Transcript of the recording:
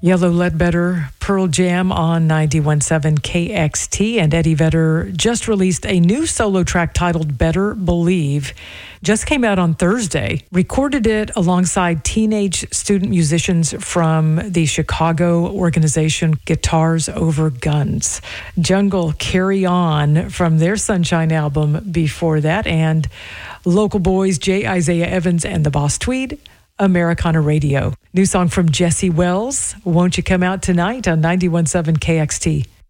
Yellow Ledbetter, Pearl Jam on 91.7 KXT, and Eddie Vedder just released a new solo track titled Better Believe. Just came out on Thursday. Recorded it alongside teenage student musicians from the Chicago organization Guitars Over Guns. Jungle Carry On from their Sunshine album before that, and local boys J. Isaiah Evans and the Boss Tweed, Americana Radio. New song from Jesse Wells, Won't You Come Out Tonight on 91.7 KXT.